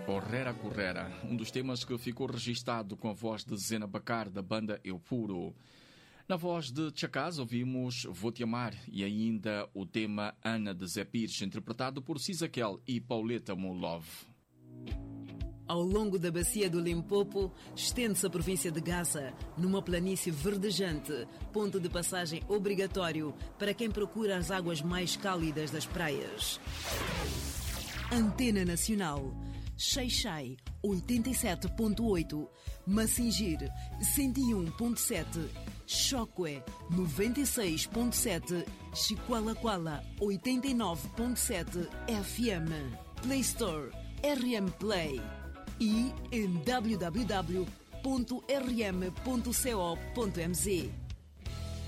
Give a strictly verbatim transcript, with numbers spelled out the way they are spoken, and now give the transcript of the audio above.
Correra Correra, um dos temas que ficou registado com a voz de Zena Bacar, da banda Eu Puro. Na voz de Chacaz ouvimos Vou-te Amar e ainda o tema Ana de Zé Pires, interpretado por Cisaquel e Pauleta Molov. Ao longo da bacia do Limpopo, estende-se a província de Gaza, numa planície verdejante, ponto de passagem obrigatório para quem procura as águas mais cálidas das praias. Antena Nacional, Xai-Xai, oitenta e sete ponto oito, Masingir, cento e um ponto sete, Choque, noventa e seis ponto sete, Chiqualaquala, oitenta e nove ponto sete F M, Play Store, R M Play e em w w w ponto r m ponto co ponto m z.